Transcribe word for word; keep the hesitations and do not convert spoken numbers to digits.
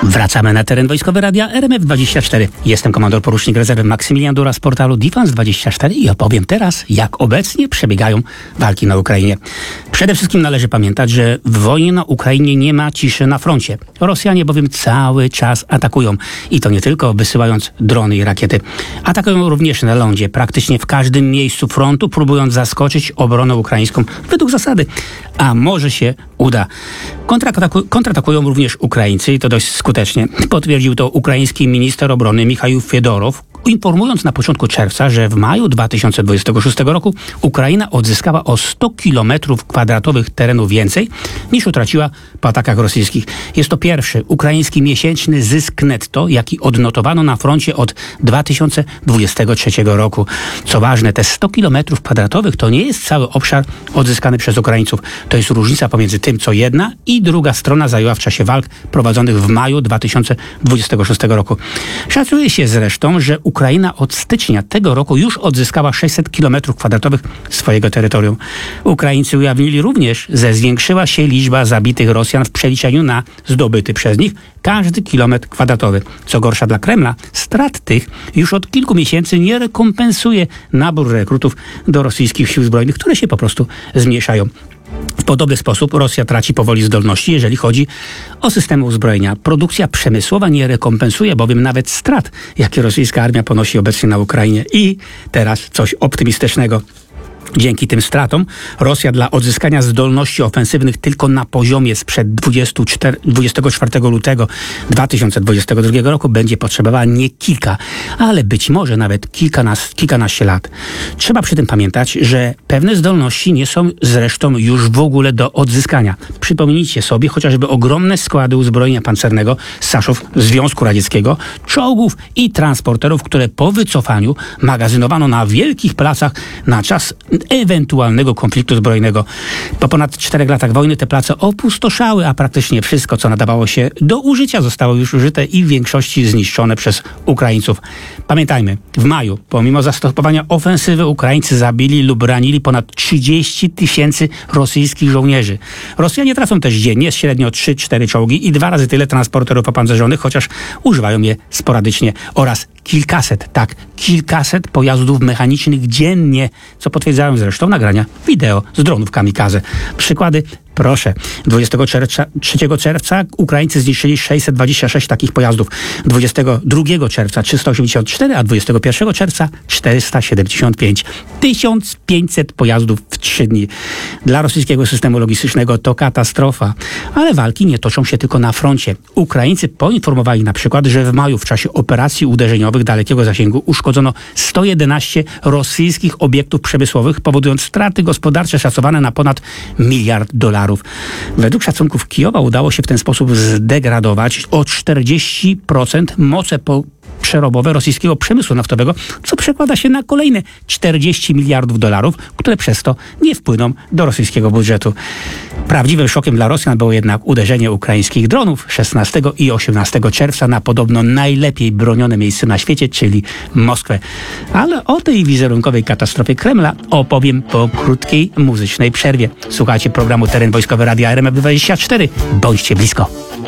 Wracamy na teren wojskowy Radia R M F dwadzieścia cztery. Jestem komandor porucznik rezerwy Maksymilian Dura z portalu Defense dwadzieścia cztery i opowiem teraz, jak obecnie przebiegają walki na Ukrainie. Przede wszystkim należy pamiętać, że w wojnie na Ukrainie nie ma ciszy na froncie. Rosjanie bowiem cały czas atakują. I to nie tylko wysyłając drony i rakiety. Atakują również na lądzie, praktycznie w każdym miejscu frontu, próbując zaskoczyć obronę ukraińską według zasady. A może się uda. Kontrataku- kontratakują również Ukraińcy i to dość skutecznie. Potwierdził to ukraiński minister obrony Michał Fiedorow, informując na początku czerwca, że w maju dwa tysiące dwudziestego szóstego roku Ukraina odzyskała o sto kilometrów kwadratowych terenu więcej niż utraciła po atakach rosyjskich. Jest to pierwszy ukraiński miesięczny zysk netto, jaki odnotowano na froncie od dwa tysiące dwudziestego trzeciego roku. Co ważne, te sto kilometrów kwadratowych to nie jest cały obszar odzyskany przez Ukraińców. To jest różnica pomiędzy tym, co jedna i druga strona zajęła w czasie walk prowadzonych w maju dwa tysiące dwudziestego szóstego roku. Szacuje się zresztą, że Ukraina od stycznia tego roku już odzyskała sześćset kilometrów kwadratowych swojego terytorium. Ukraińcy ujawnili również, że zwiększyła się liczba zabitych Rosjan w przeliczeniu na zdobyty przez nich każdy kilometr kwadratowy. Co gorsza dla Kremla, strat tych już od kilku miesięcy nie rekompensuje nabór rekrutów do rosyjskich sił zbrojnych, które się po prostu zmniejszają. W podobny sposób Rosja traci powoli zdolności, jeżeli chodzi o systemy uzbrojenia. Produkcja przemysłowa nie rekompensuje bowiem nawet strat, jakie rosyjska armia ponosi obecnie na Ukrainie. I teraz coś optymistycznego. Dzięki tym stratom Rosja dla odzyskania zdolności ofensywnych tylko na poziomie sprzed dwudziestego czwartego lutego dwa tysiące dwudziestego drugiego roku będzie potrzebowała nie kilka, ale być może nawet kilkanas, kilkanaście lat. Trzeba przy tym pamiętać, że pewne zdolności nie są zresztą już w ogóle do odzyskania. Przypomnijcie sobie chociażby ogromne składy uzbrojenia pancernego Saszów Związku Radzieckiego, czołgów i transporterów, które po wycofaniu magazynowano na wielkich placach na czas ewentualnego konfliktu zbrojnego. Po ponad czterech latach wojny te place opustoszały, a praktycznie wszystko, co nadawało się do użycia, zostało już użyte i w większości zniszczone przez Ukraińców. Pamiętajmy, w maju, pomimo zastopowania ofensywy, Ukraińcy zabili lub ranili ponad trzydzieści tysięcy rosyjskich żołnierzy. Rosjanie tracą też dziennie średnio trzy cztery czołgi i dwa razy tyle transporterów opancerzonych, chociaż używają je sporadycznie, oraz kilkaset, tak, kilkaset pojazdów mechanicznych dziennie, co potwierdzają zresztą nagrania wideo z dronów kamikaze. Przykłady? Proszę. dwudziestego trzeciego czerwca Ukraińcy zniszczyli sześćset dwadzieścia sześć takich pojazdów. dwudziestego drugiego czerwca trzysta osiemdziesiąt cztery, a dwudziestego pierwszego czerwca czterysta siedemdziesiąt pięć. tysiąc pięćset pojazdów w trzy dni. Dla rosyjskiego systemu logistycznego to katastrofa. Ale walki nie toczą się tylko na froncie. Ukraińcy poinformowali na przykład, że w maju w czasie operacji uderzeniowych dalekiego zasięgu uszkodzono sto jedenaście rosyjskich obiektów przemysłowych, powodując straty gospodarcze szacowane na ponad miliard dolarów. Według szacunków Kijowa udało się w ten sposób zdegradować o czterdzieści procent moce po przerobowe rosyjskiego przemysłu naftowego, co przekłada się na kolejne czterdzieści miliardów dolarów, które przez to nie wpłyną do rosyjskiego budżetu. Prawdziwym szokiem dla Rosjan było jednak uderzenie ukraińskich dronów szesnastego i osiemnastego czerwca na podobno najlepiej bronione miejsce na świecie, czyli Moskwę. Ale o tej wizerunkowej katastrofie Kremla opowiem po krótkiej muzycznej przerwie. Słuchajcie programu Teren Wojskowy Radia R M F dwadzieścia cztery. Bądźcie blisko.